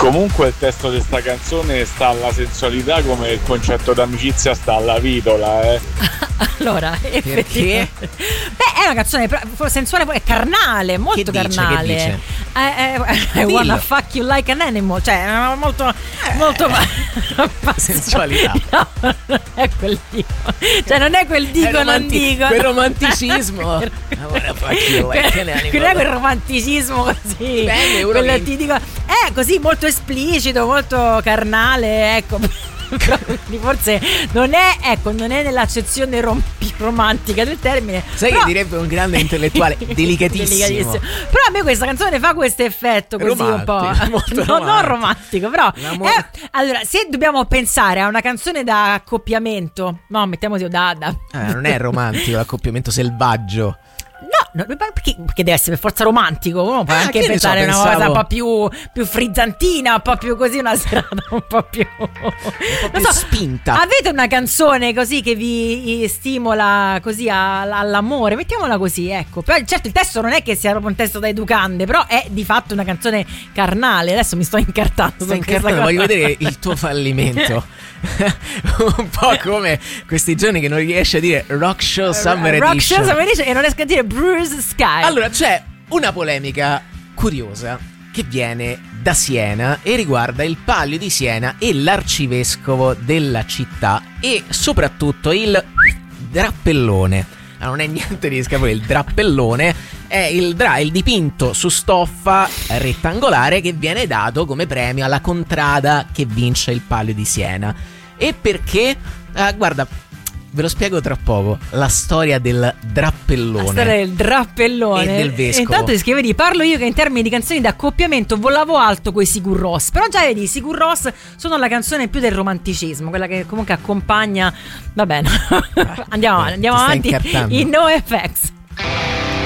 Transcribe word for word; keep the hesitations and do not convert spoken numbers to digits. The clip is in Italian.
Comunque il testo di sta canzone sta alla sensualità come il concetto d'amicizia sta alla vitola, eh. Allora, perché? Beh, è una canzone sensuale, è carnale, molto che dice, carnale. Che dice? I, I, I wanna fuck you like an animal, cioè molto eh, molto sensualità. No, non è quel dico. Cioè non è quel dico romanti- non dico. Quel romanticismo. I wanna fuck you like an animal. Non è quel romanticismo così. Bene, quello ti dico, è così molto esplicito, molto carnale, ecco. Forse non è, ecco, non è nell'accezione rom- romantica del termine. Sai però... che direbbe un grande intellettuale delicatissimo. delicatissimo. Però a me questa canzone fa questo effetto così romantico, un po'. No, non romantico, però è, allora, se dobbiamo pensare a una canzone da accoppiamento, no, mettiamo così da, da... Eh, non è romantico l'accoppiamento selvaggio. No, no, perché, perché deve essere per forza romantico. Uno può ah, anche pensare so, una pensavo... cosa un po' più, più frizzantina, un po' più così, una serata un po' più, un po' più so, spinta. Avete una canzone così che vi stimola così all'amore? Mettiamola così, ecco. Però certo il testo non è che sia proprio un testo da educande, però è di fatto una canzone carnale. Adesso mi sto incartando. Stai incartando, voglio vedere il tuo fallimento. Un po' come questi giorni che non riesci a dire Rock Show Summer Rock Edition. Show Summer Edition e non riesco a dire Bruce Sky. Allora c'è una polemica curiosa che viene da Siena e riguarda il Palio di Siena e l'arcivescovo della città e soprattutto il drappellone. Non è niente di scapolo, il drappellone è il, dra- il dipinto su stoffa rettangolare che viene dato come premio alla contrada che vince il Palio di Siena. E perché? Ah, guarda, ve lo spiego tra poco. La storia del drappellone. La storia del drappellone e del vescovo. E intanto scrive, vedi, parlo io che in termini di canzoni d'accoppiamento volavo alto coi Sigur Rós. Però già vedi, i Sigur Rós sono la canzone più del romanticismo, quella che comunque accompagna. Va bene. Andiamo, andiamo avanti in NoFX.